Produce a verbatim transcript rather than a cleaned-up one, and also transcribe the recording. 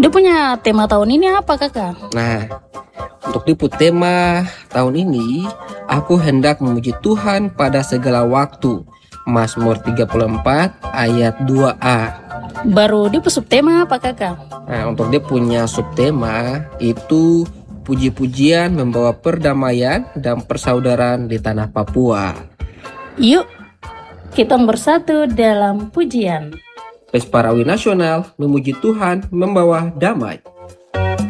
Dia punya tema tahun ini apa kakak? Nah, untuk di tema tahun ini, aku hendak memuji Tuhan pada segala waktu. Mazmur tiga puluh empat ayat dua a. Baru dia subtema apa kakak? Nah, untuk dia punya subtema itu puji-pujian membawa perdamaian dan persaudaraan di tanah Papua. Yuk, kita bersatu dalam pujian. Pesparawi Nasional memuji Tuhan membawa damai.